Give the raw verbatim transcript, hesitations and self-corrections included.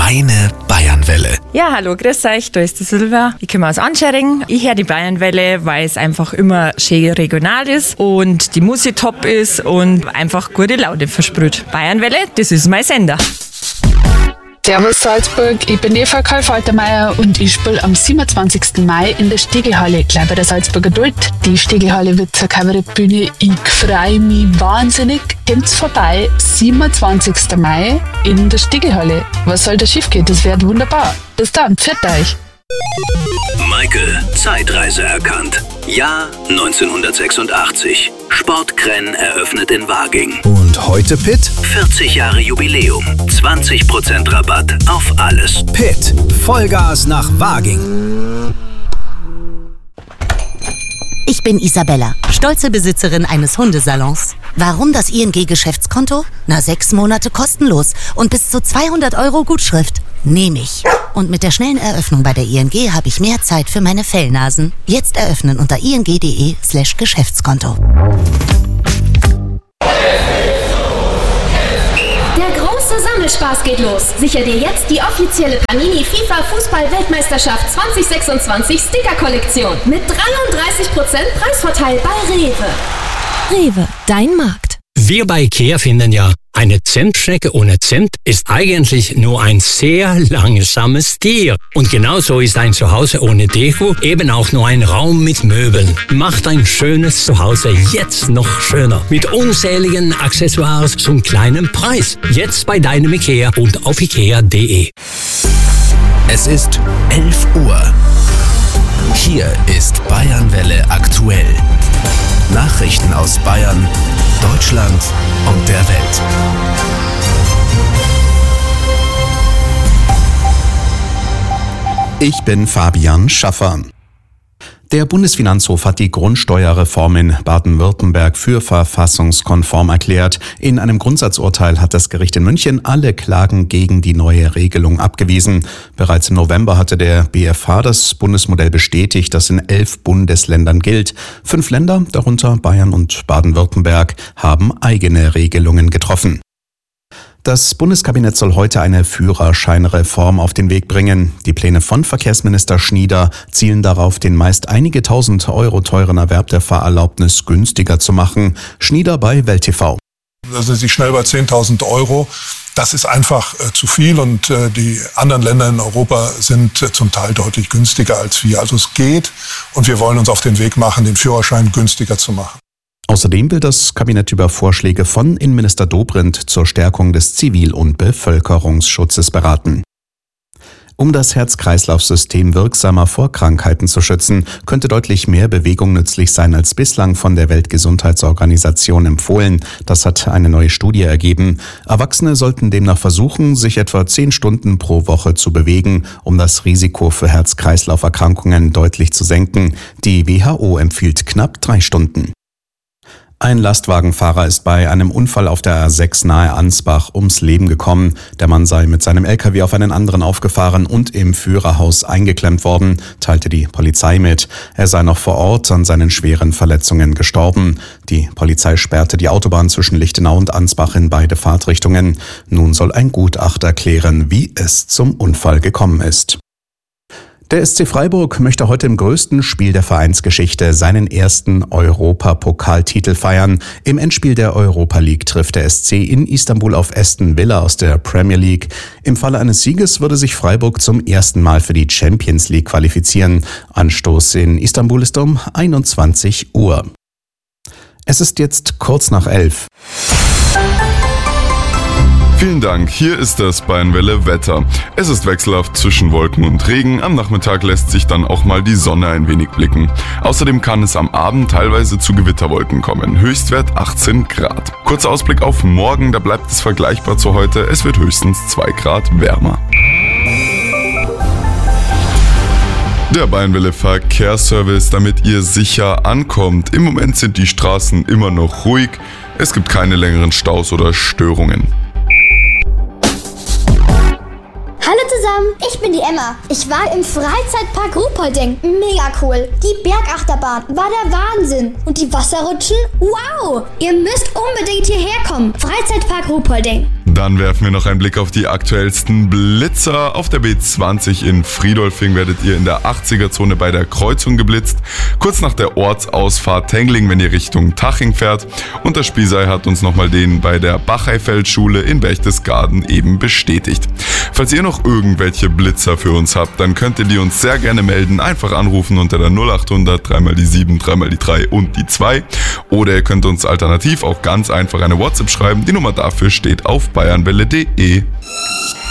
Deine Bayernwelle. Ja, hallo, grüß euch, da ist die Silvia. Ich komme aus Anschering. Ich höre die Bayernwelle, weil es einfach immer schön regional ist und die Musik top ist und einfach gute Laune versprüht. Bayernwelle, das ist mein Sender. Servus Salzburg, ich bin Eva Karl-Faltermeier und ich spiele am siebenundzwanzigsten Mai in der Stegelhalle, gleich bei der Salzburger Duld. Die Stegelhalle wird zur Kabarettbühne. Ich freue mich wahnsinnig. Kommt's vorbei, siebenundzwanzigsten Mai in der Stegelhalle. Was soll da schief gehen? Das wird wunderbar. Bis dann, pfiat euch. Michael, Zeitreise erkannt. Jahr neunzehnhundertsechsundachtzig. Sportkrenn eröffnet in Waging. Und heute Pitt? vierzig Jahre Jubiläum. zwanzig Prozent Rabatt auf alles. Pitt, Vollgas nach Waging. Ich bin Isabella, stolze Besitzerin eines Hundesalons. Warum das I N G-Geschäftskonto? Na, sechs Monate kostenlos und bis zu zweihundert Euro Gutschrift. Nehme ich. Und mit der schnellen Eröffnung bei der I N G habe ich mehr Zeit für meine Fellnasen. Jetzt eröffnen unter ing.de slash Geschäftskonto. Der große Sammelspaß geht los. Sicher dir jetzt die offizielle Panini FIFA Fußball-Weltmeisterschaft zwanzig sechsundzwanzig Sticker-Kollektion mit dreiunddreißig Prozent Preisvorteil bei Rewe. Rewe, dein Markt. Wir bei IKEA finden ja, eine Zentschnecke ohne Zent ist eigentlich nur ein sehr langsames Tier. Und genauso ist ein Zuhause ohne Deko eben auch nur ein Raum mit Möbeln. Macht ein schönes Zuhause jetzt noch schöner. Mit unzähligen Accessoires zum kleinen Preis. Jetzt bei deinem IKEA und auf ikea punkt de. Es ist elf Uhr. Hier ist Bayernwelle aktuell. Nachrichten aus Bayern, Deutschland und der Welt. Ich bin Fabian Schaffer. Der Bundesfinanzhof hat die Grundsteuerreform in Baden-Württemberg für verfassungskonform erklärt. In einem Grundsatzurteil hat das Gericht in München alle Klagen gegen die neue Regelung abgewiesen. Bereits im November hatte der B F H das Bundesmodell bestätigt, das in elf Bundesländern gilt. Fünf Länder, darunter Bayern und Baden-Württemberg, haben eigene Regelungen getroffen. Das Bundeskabinett soll heute eine Führerscheinreform auf den Weg bringen. Die Pläne von Verkehrsminister Schnieder zielen darauf, den meist einige tausend Euro teuren Erwerb der Fahrerlaubnis günstiger zu machen. Schnieder bei Welt T V. Da sind sie schnell bei zehntausend Euro. Das ist einfach äh, zu viel und äh, die anderen Länder in Europa sind äh, zum Teil deutlich günstiger als wir. Also es geht und wir wollen uns auf den Weg machen, den Führerschein günstiger zu machen. Außerdem will das Kabinett über Vorschläge von Innenminister Dobrindt zur Stärkung des Zivil- und Bevölkerungsschutzes beraten. Um das Herz-Kreislauf-System wirksamer vor Krankheiten zu schützen, könnte deutlich mehr Bewegung nützlich sein als bislang von der Weltgesundheitsorganisation empfohlen. Das hat eine neue Studie ergeben. Erwachsene sollten demnach versuchen, sich etwa zehn Stunden pro Woche zu bewegen, um das Risiko für Herz-Kreislauf-Erkrankungen deutlich zu senken. Die W H O empfiehlt knapp drei Stunden. Ein Lastwagenfahrer ist bei einem Unfall auf der A sechs nahe Ansbach ums Leben gekommen. Der Mann sei mit seinem L K W auf einen anderen aufgefahren und im Führerhaus eingeklemmt worden, teilte die Polizei mit. Er sei noch vor Ort an seinen schweren Verletzungen gestorben. Die Polizei sperrte die Autobahn zwischen Lichtenau und Ansbach in beide Fahrtrichtungen. Nun soll ein Gutachter klären, wie es zum Unfall gekommen ist. Der S C Freiburg möchte heute im größten Spiel der Vereinsgeschichte seinen ersten Europapokaltitel feiern. Im Endspiel der Europa League trifft der S C in Istanbul auf Aston Villa aus der Premier League. Im Falle eines Sieges würde sich Freiburg zum ersten Mal für die Champions League qualifizieren. Anstoß in Istanbul ist um einundzwanzig Uhr. Es ist jetzt kurz nach elf. Vielen Dank, hier ist das Bayernwelle Wetter. Es ist wechselhaft zwischen Wolken und Regen, am Nachmittag lässt sich dann auch mal die Sonne ein wenig blicken. Außerdem kann es am Abend teilweise zu Gewitterwolken kommen, Höchstwert achtzehn Grad. Kurzer Ausblick auf morgen, da bleibt es vergleichbar zu heute, es wird höchstens zwei Grad wärmer. Der Bayernwelle Verkehrsservice, damit ihr sicher ankommt. Im Moment sind die Straßen immer noch ruhig, es gibt keine längeren Staus oder Störungen. Hallo zusammen, ich bin die Emma. Ich war im Freizeitpark Ruhpolding. Mega cool. Die Bergachterbahn war der Wahnsinn. Und die Wasserrutschen? Wow! Ihr müsst unbedingt hierher kommen. Freizeitpark Ruhpolding. Dann werfen wir noch einen Blick auf die aktuellsten Blitzer. Auf der B zwanzig in Friedolfing werdet ihr in der achtziger-Zone bei der Kreuzung geblitzt. Kurz nach der Ortsausfahrt Tengling, wenn ihr Richtung Taching fährt. Und der Spiesei hat uns nochmal den bei der Bacheifeldschule in Berchtesgaden eben bestätigt. Falls ihr noch irgendwelche Blitzer für uns habt, dann könnt ihr die uns sehr gerne melden. Einfach anrufen unter der null achthundert, dreimal die sieben, dreimal die drei und die zwei. Oder ihr könnt uns alternativ auch ganz einfach eine WhatsApp schreiben. Die Nummer dafür steht auf bayernwelle punkt de.